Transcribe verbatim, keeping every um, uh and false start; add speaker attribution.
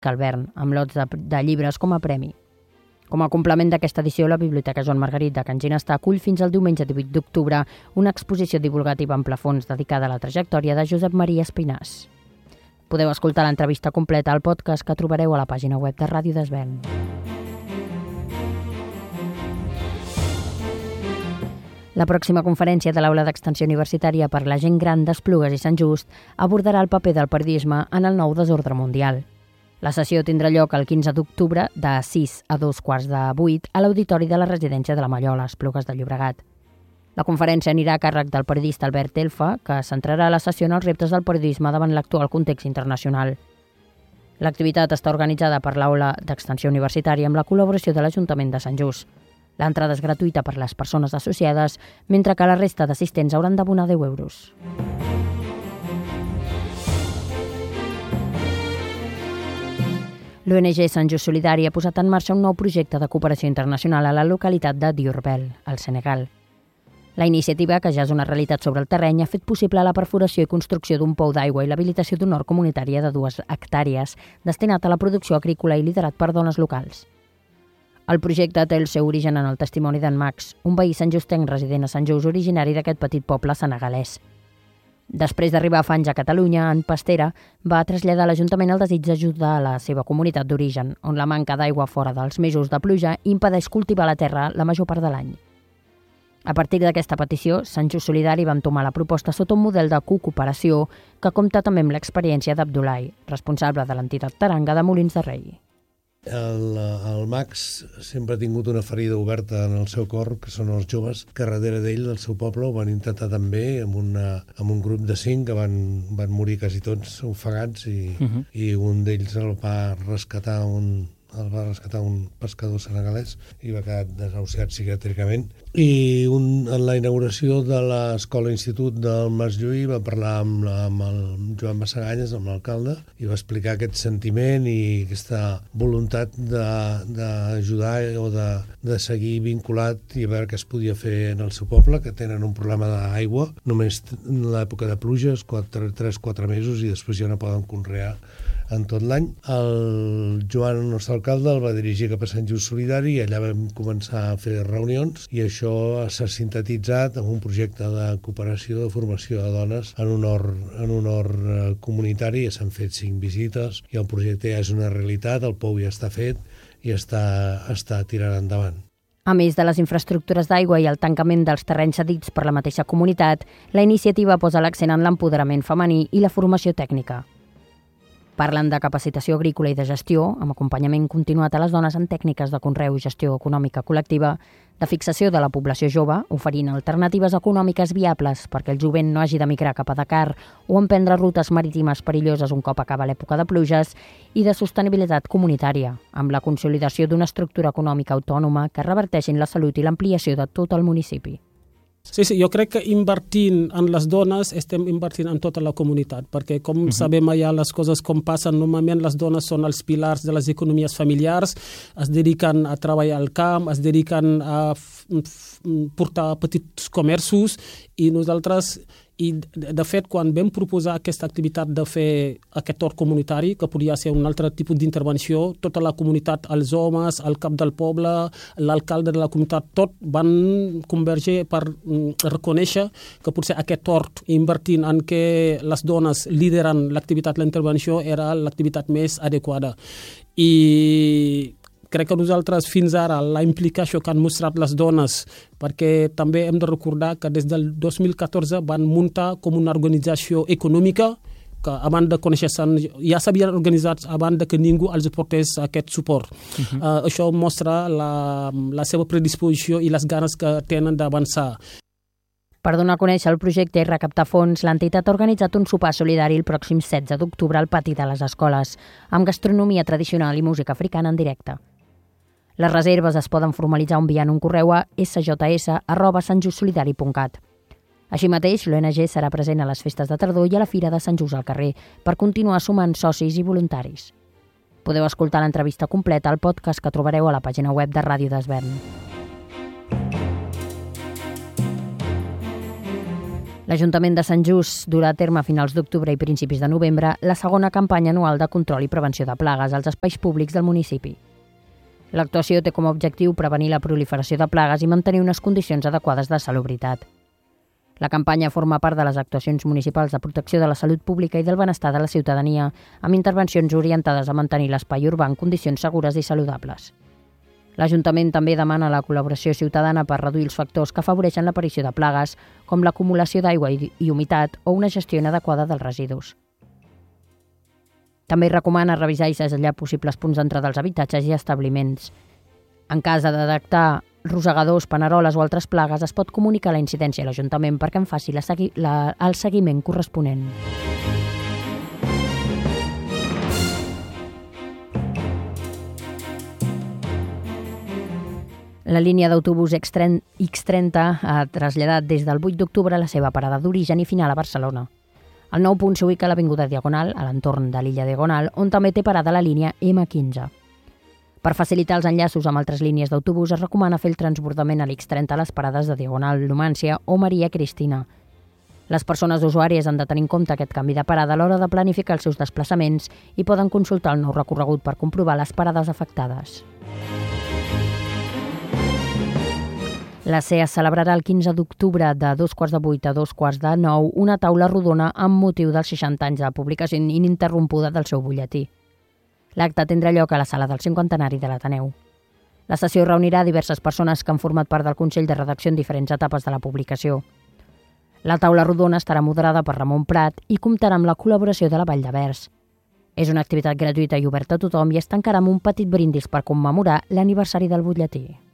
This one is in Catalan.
Speaker 1: Calvern, amb lots de, de llibres com a premi. Com a complement d'aquesta edició, la Biblioteca Joan Margarit de Can Ginestà acull fins al diumenge divuit d'octubre una exposició divulgativa en plafons dedicada a la trajectòria de Josep Maria Espinàs. Podeu escoltar l'entrevista completa al podcast que trobareu a la pàgina web de Ràdio Desvern. La pròxima conferència de l'Aula d'Extensió Universitària per la gent gran d'Esplugues i Sant Just abordarà el paper del periodisme en el nou desordre mundial. La sessió tindrà lloc el quinze d'octubre de sis a dos quarts de vuit a l'auditori de la residència de la Mallola, Esplugues de Llobregat. La conferència anirà a càrrec del periodista Albert Elfa, que centrarà la sessió en els reptes del periodisme davant l'actual context internacional. L'activitat està organitzada per l'Aula d'Extensió Universitària amb la col·laboració de l'Ajuntament de Sant Just. L'entrada és gratuïta per les persones associades, mentre que la resta d'assistents hauran d'abonar deu euros. L'O N G Sant Just Solidari ha posat en marxa un nou projecte de cooperació internacional a la localitat de Diourbel, al Senegal. La iniciativa, que ja és una realitat sobre el terreny, ha fet possible la perforació i construcció d'un pou d'aigua i l'habilitació d'una hort comunitària de dues hectàrees destinat a la producció agrícola i liderat per dones locals. El projecte té el seu origen en el testimoni d'en Max, un veí santjustenc resident a Sant Just, originari d'aquest petit poble senegalès. Després d'arribar fa anys a Catalunya, en Pastera va traslladar a l'Ajuntament el desig d'ajudar a la seva comunitat d'origen, on la manca d'aigua fora dels mesos de pluja impedeix cultivar la terra la major part de l'any. A partir d'aquesta petició, Sant Just Solidari va entomar la proposta sota un model de cooperació que compta també amb l'experiència d'Abdulai, responsable de l'entitat Taranga de Molins de Rei.
Speaker 2: El, el Max sempre ha tingut una ferida oberta en el seu cor, que són els joves que darrere d'ell, del seu poble, ho van intentar també amb, una, amb un grup de cinc que van, van morir quasi tots ofegats i, uh-huh. i un d'ells el va rescatar un, el va rescatar un pescador senegalès i va quedar desahuciat psiquiàtricament. I un, en la inauguració de l'escola-institut del Mas Lluí va parlar amb, la, amb el Joan Massaganyes, amb l'alcalde, i va explicar aquest sentiment i aquesta voluntat d'ajudar o de, de seguir vinculat i a veure què es podia fer en el seu poble, que tenen un problema d'aigua, només en l'època de pluges, tres quatre mesos, i després ja no poden conrear en tot l'any. El Joan, el nostre alcalde, el va dirigir cap a Sant Just Solidari i allà vam començar a fer reunions i això s'ha sintetitzat en un projecte de cooperació, de formació de dones en un hort, en un hort comunitari. S'han fet cinc visites i el projecte ja és una realitat, el pou ja està fet i està, està tirant endavant.
Speaker 1: A més de les infraestructures d'aigua i el tancament dels terrenys cedits per la mateixa comunitat, la iniciativa posa l'accent en l'empoderament femení i la formació tècnica. Parlen de capacitació agrícola i de gestió, amb acompanyament continuat a les dones en tècniques de conreu i gestió econòmica col·lectiva, de fixació de la població jove, oferint alternatives econòmiques viables perquè el jovent no hagi de migrar cap a Dakar o emprendre rutes marítimes perilloses un cop acaba l'època de pluges, i de sostenibilitat comunitària, amb la consolidació d'una estructura econòmica autònoma que reverteixin la salut i l'ampliació de tot el municipi.
Speaker 3: Sí, sí, jo crec que invertint en les dones estem invertint en tota la comunitat, perquè com uh-huh. sabem ja les coses com passen, normalment les dones són els pilars de les economies familiars, es dediquen a treballar al camp, es dediquen a f- f- portar petits comerços i nosaltres, i de fet quan vam proposar aquesta activitat de fer aquest hort comunitari, que podia ser un altre tipus d'intervenció, tota la comunitat, els homes, el cap del poble, l'alcalde de la comunitat, tot van convergir per reconèixer que potser aquest hort, invertint en què les dones lideren l'activitat, la intervenció, era l'activitat més adequada. I crec que nosaltres fins ara la implicació que han mostrat les dones, perquè també hem de recordar que des del dos mil catorze van muntar com una organització econòmica que abans de conèixer-se ja s'havien organitzat abans de que ningú els portés aquest suport. Uh-huh. Uh, això mostra la, la seva predisposició i les ganes que tenen d'avançar.
Speaker 1: Per donar a conèixer el projecte i recaptar fons, l'entitat ha organitzat un sopar solidari el pròxim setze d'octubre al pati de les escoles, amb gastronomia tradicional i música africana en directe. Les reserves es poden formalitzar enviant un correu a s j s arroba sant just solidari punt cat. Així mateix, l'O N G serà present a les festes de tardor i a la Fira de Sant Just al carrer per continuar sumant socis i voluntaris. Podeu escoltar l'entrevista completa al podcast que trobareu a la pàgina web de Ràdio Desvern. L'Ajuntament de Sant Just durà a terme a finals d'octubre i principis de novembre la segona campanya anual de control i prevenció de plagues als espais públics del municipi. L'actuació té com a objectiu prevenir la proliferació de plagues i mantenir unes condicions adequades de salubritat. La campanya forma part de les actuacions municipals de protecció de la salut pública i del benestar de la ciutadania, amb intervencions orientades a mantenir l'espai urbà en condicions segures i saludables. L'Ajuntament també demana la col·laboració ciutadana per reduir els factors que afavoreixen l'aparició de plagues, com l'acumulació d'aigua i humitat o una gestió inadequada dels residus. També recomana revisar i segellar possibles punts d'entrada dels habitatges i establiments. En cas de detectar rosegadors, paneroles o altres plagues, es pot comunicar la incidència a l'Ajuntament perquè en faci la segui la, el seguiment corresponent. La línia d'autobús X trenta ha traslladat des del vuit d'octubre la seva parada d'origen i final a Barcelona. El nou punt s'ubica a l'Avinguda Diagonal, a l'entorn de l'illa Diagonal, on també té parada la línia ema quinze. Per facilitar els enllaços amb altres línies d'autobús es recomana fer el transbordament a l'X trenta a les parades de Diagonal Numància o Maria Cristina. Les persones usuàries han de tenir en compte aquest canvi de parada a l'hora de planificar els seus desplaçaments i poden consultar el nou recorregut per comprovar les parades afectades. La C E A celebrarà el quinze d'octubre de dos quarts de vuit a dos quarts de nou una taula rodona amb motiu dels seixanta anys de publicació ininterrompuda del seu butlletí. L'acte tindrà lloc a la sala del cinquantenari de l'Ateneu. La sessió reunirà diverses persones que han format part del Consell de Redacció en diferents etapes de la publicació. La taula rodona estarà moderada per Ramon Prat i comptarà amb la col·laboració de la Vall de Vers. És una activitat gratuïta i oberta a tothom i es tancarà amb un petit brindis per commemorar l'aniversari del butlletí.